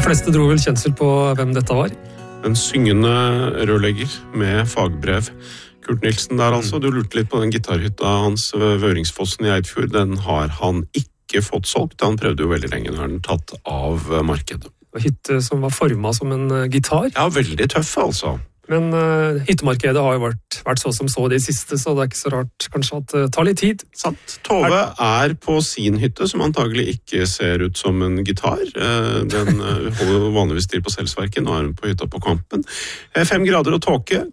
fleste dro vel kjensel på hvem dette var. En syngende rørlegger med fagbrev. Kurt Nilsen der altså, du lurte litt på den gitarhytta hans ved Vøringsfossen i Eidfjord. Den har han ikke fått solgt, han prøvde jo veldig lenge når den tatt av markedet. Hytte som var formet som en gitar. Ja, veldig tøff altså. Men hyttemarkedet har jo vært så som så de siste, så det er ikke så rart kanskje at det tar litt tid. Sant. Tove er på sin hytte, som antagelig ikke ser ut som en gitar. Den holder vanligvis til på Selsverket, nå er hun på hytta på Kampen. 5 grader og tåke.